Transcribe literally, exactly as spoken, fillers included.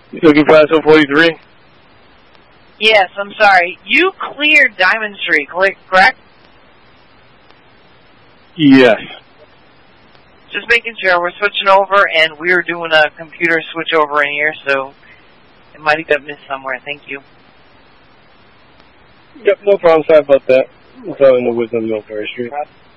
You looking for S O forty-three? Yes, I'm sorry. You cleared Diamond Street, correct? Yes. Just making sure. We're switching over, and we're doing a computer switch over in here, so it might have got missed somewhere. Thank you. Yep, no problem. Sorry about that. I'm calling the Wisdom Military Street.